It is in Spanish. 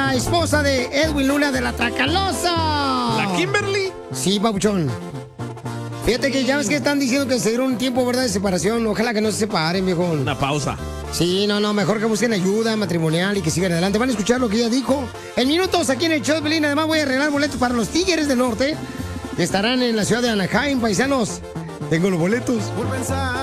la esposa de Edwin Luna de la Tracalosa. ¿La Kimberly? Sí, papuchón. Fíjate que ya ves que están diciendo que se dieron un tiempo, ¿verdad?, de separación. Ojalá que no se separen, viejo. Una pausa. Sí, no, mejor que busquen ayuda matrimonial y que sigan adelante. Van a escuchar lo que ella dijo. En minutos aquí en el show de Pelín. Además voy a arreglar boletos para los Tigres del Norte, que estarán en la ciudad de Anaheim, paisanos. Tengo los boletos.